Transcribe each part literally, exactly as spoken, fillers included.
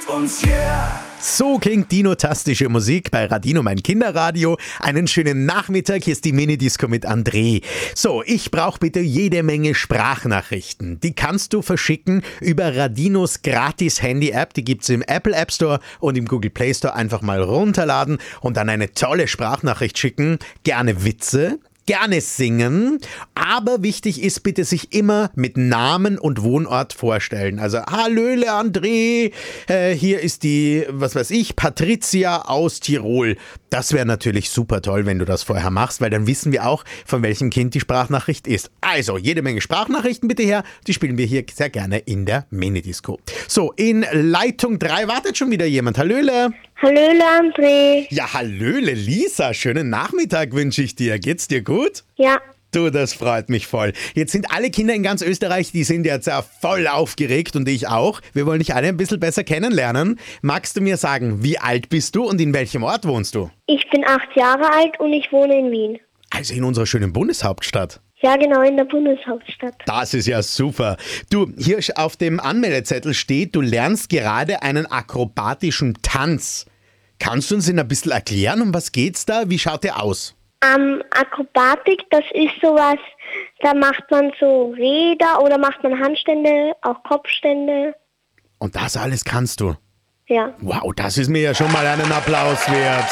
uns, yeah! So klingt dinotastische Musik bei Radino, mein Kinderradio. Einen schönen Nachmittag, hier ist die Minidisco mit André. So, ich brauche bitte jede Menge Sprachnachrichten. Die kannst du verschicken über Radinos Gratis-Handy-App. Die gibt's im Apple App Store und im Google Play Store. Einfach mal runterladen und dann eine tolle Sprachnachricht schicken. Gerne Witze. Gerne singen, aber wichtig ist bitte sich immer mit Namen und Wohnort vorstellen. Also, hallöle André, äh, hier ist die, was weiß ich, Patricia aus Tirol. Das wäre natürlich super toll, wenn du das vorher machst, weil dann wissen wir auch, von welchem Kind die Sprachnachricht ist. Also, jede Menge Sprachnachrichten bitte her, die spielen wir hier sehr gerne in der Minidisco. So, in Leitung drei wartet schon wieder jemand. Hallöle. Hallöle André. Ja, hallöle Lisa, schönen Nachmittag wünsche ich dir. Geht's dir gut? Ja. Du, das freut mich voll. Jetzt sind alle Kinder in ganz Österreich, die sind jetzt ja voll aufgeregt und ich auch. Wir wollen dich alle ein bisschen besser kennenlernen. Magst du mir sagen, wie alt bist du und in welchem Ort wohnst du? Ich bin acht Jahre alt und ich wohne in Wien. Also in unserer schönen Bundeshauptstadt. Ja, genau, in der Bundeshauptstadt. Das ist ja super. Du, hier auf dem Anmeldezettel steht, du lernst gerade einen akrobatischen Tanz. Kannst du uns den ein bisschen erklären, um was geht's da? Wie schaut der aus? Ähm, Akrobatik, das ist sowas, da macht man so Räder oder macht man Handstände, auch Kopfstände. Und das alles kannst du? Ja. Wow, das ist mir ja schon mal einen Applaus wert.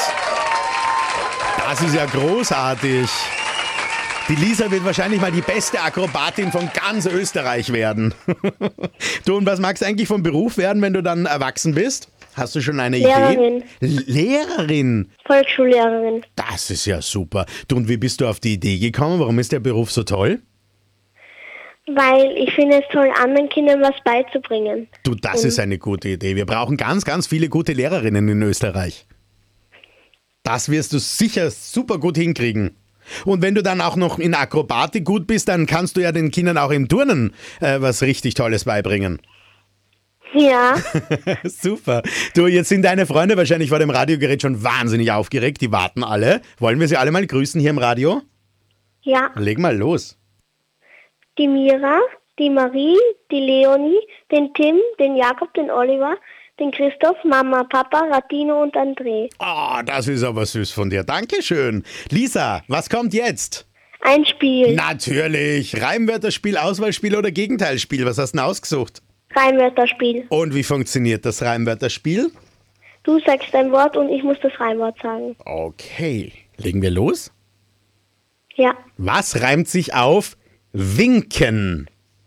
Das ist ja großartig. Die Lisa wird wahrscheinlich mal die beste Akrobatin von ganz Österreich werden. Du, und was magst du eigentlich vom Beruf werden, wenn du dann erwachsen bist? Hast du schon eine Lehrerin. Idee? Lehrerin? Volksschullehrerin. Das ist ja super. Du, und wie bist du auf die Idee gekommen? Warum ist der Beruf so toll? Weil ich finde es toll, anderen Kindern was beizubringen. Du, das Und ist eine gute Idee. Wir brauchen ganz, ganz viele gute Lehrerinnen in Österreich. Das wirst du sicher super gut hinkriegen. Und wenn du dann auch noch in Akrobatik gut bist, dann kannst du ja den Kindern auch im Turnen äh, was richtig Tolles beibringen. Ja. Super. Du, jetzt sind deine Freunde wahrscheinlich vor dem Radiogerät schon wahnsinnig aufgeregt. Die warten alle. Wollen wir sie alle mal grüßen hier im Radio? Ja. Leg mal los. Die Mira, die Marie, die Leonie, den Tim, den Jakob, den Oliver, den Christoph, Mama, Papa, Radino und André. Ah, das ist aber süß von dir. Dankeschön. Lisa, was kommt jetzt? Ein Spiel. Natürlich. Reimwörterspiel, Auswahlspiel oder Gegenteilspiel? Was hast du denn ausgesucht? Reimwörterspiel. Und wie funktioniert das Reimwörterspiel? Du sagst ein Wort und ich muss das Reimwort sagen. Okay. Legen wir los? Ja. Was reimt sich auf winken?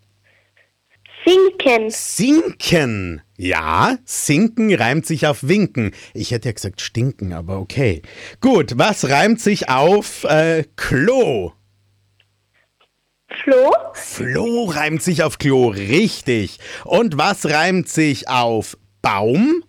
Sinken. Sinken. Ja, sinken reimt sich auf winken. Ich hätte ja gesagt stinken, aber okay. Gut, was reimt sich auf äh, Klo? Flo. Flo reimt sich auf Klo, richtig. Und was reimt sich auf Baum?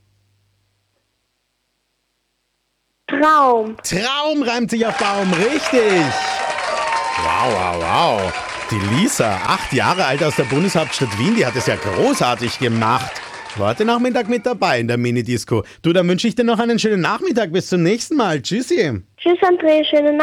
Traum. Traum reimt sich auf Baum, richtig. Wow, wow, wow. Die Lisa, acht Jahre alt aus der Bundeshauptstadt Wien, die hat es ja großartig gemacht. War heute Nachmittag mit dabei in der Minidisco. Du, dann wünsche ich dir noch einen schönen Nachmittag. Bis zum nächsten Mal. Tschüssi. Tschüss, André. Schönen